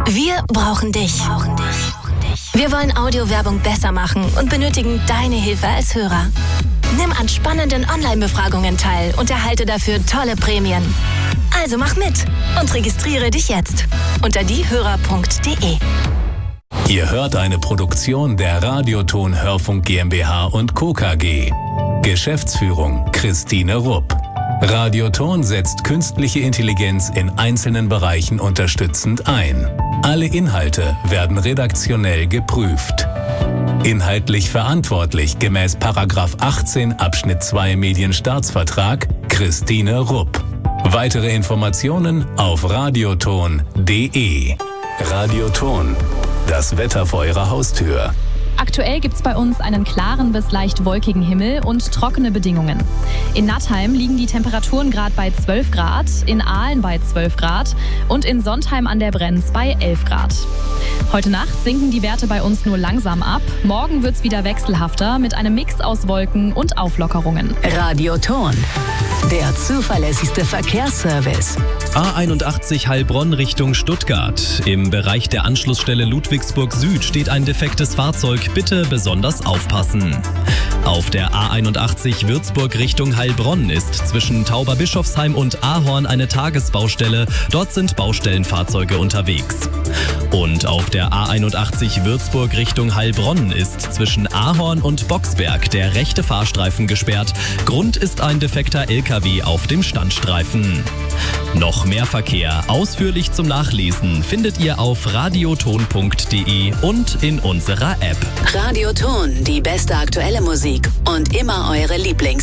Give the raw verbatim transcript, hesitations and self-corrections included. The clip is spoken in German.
Wir brauchen dich. Wir wollen Audiowerbung besser machen und benötigen deine Hilfe als Hörer. Nimm an spannenden Online-Befragungen teil und erhalte dafür tolle Prämien. Also mach mit und registriere dich jetzt unter diehörer punkt de. Ihr hört eine Produktion der Radioton Hörfunk GmbH und Co. K G. Geschäftsführung Christine Rupp. Radioton setzt künstliche Intelligenz in einzelnen Bereichen unterstützend ein. Alle Inhalte werden redaktionell geprüft. Inhaltlich verantwortlich gemäß Paragraph achtzehn Abschnitt zwei Medienstaatsvertrag Christine Rupp. Weitere Informationen auf radioton punkt de. Radioton, das Wetter vor Ihrer Haustür. Aktuell gibt es bei uns einen klaren bis leicht wolkigen Himmel und trockene Bedingungen. In Nattheim liegen die Temperaturen gerade bei zwölf Grad, in Aalen bei zwölf Grad und in Sontheim an der Brenz bei elf Grad. Heute Nacht sinken die Werte bei uns nur langsam ab. Morgen wird es wieder wechselhafter mit einem Mix aus Wolken und Auflockerungen. Radioton, der zuverlässigste Verkehrsservice. A einundachtzig Heilbronn Richtung Stuttgart. Im Bereich der Anschlussstelle Ludwigsburg Süd steht ein defektes Fahrzeug. Bitte besonders aufpassen. Auf der A einundachtzig Würzburg Richtung Heilbronn ist zwischen Tauberbischofsheim und Ahorn eine Tagesbaustelle. Dort sind Baustellenfahrzeuge unterwegs. Und auf der A einundachtzig Würzburg Richtung Heilbronn ist zwischen Ahorn und Boxberg der rechte Fahrstreifen gesperrt. Grund ist ein defekter L K W auf dem Standstreifen. Noch mehr Verkehr ausführlich zum Nachlesen findet ihr auf radioton punkt de und in unserer App. Radioton, die beste aktuelle Musik und immer eure Lieblings